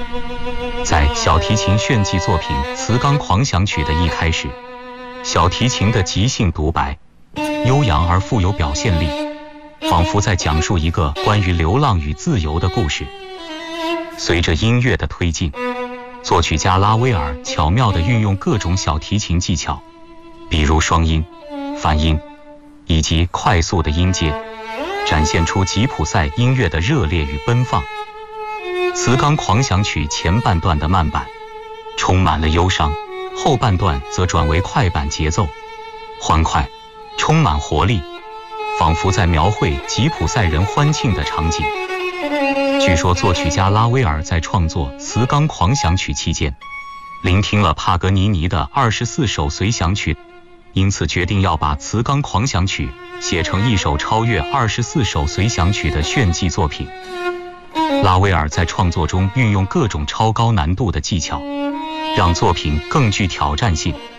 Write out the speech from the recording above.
在小提琴炫技作品《磁钢狂想曲》的一开始，小提琴的即兴独白悠扬而富有表现力，仿佛在讲述一个关于流浪与自由的故事。随着音乐的推进，作曲家拉威尔巧妙地运用各种小提琴技巧，比如双音、泛音以及快速的音阶，展现出吉普赛音乐的热烈与奔放。磁钢狂想曲前半段的慢板充满了忧伤，后半段则转为快板节奏，欢快，充满活力，仿佛在描绘吉普赛人欢庆的场景。据说作曲家拉威尔在创作《磁钢狂想曲》期间，聆听了帕格尼尼的24首随想曲，因此决定要把《磁钢狂想曲》写成一首超越24首随想曲的炫技作品。拉威尔在创作中运用各种超高难度的技巧，让作品更具挑战性。